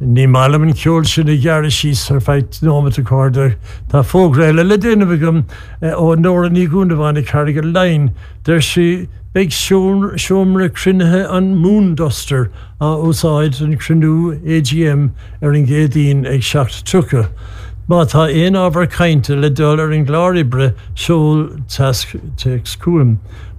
ní málam an ceol sin I ghearr síos ar feith nómata códa tá fógréile le déanamh agam ó nóra ní gúna bhainna carga lein der si beag siomra crunethe an Moonduster úsáid an crunú AGM ar an géadín ag 7 Má tá éon ábhar cainte le dul ar an gláiribre siúl teas cuam.